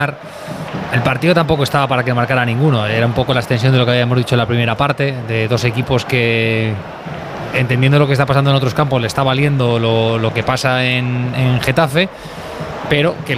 El partido tampoco estaba para que marcara ninguno, era un poco la extensión de lo que habíamos dicho en la primera parte, de dos equipos que, entendiendo lo que está pasando en otros campos, le está valiendo lo que pasa en Getafe, pero que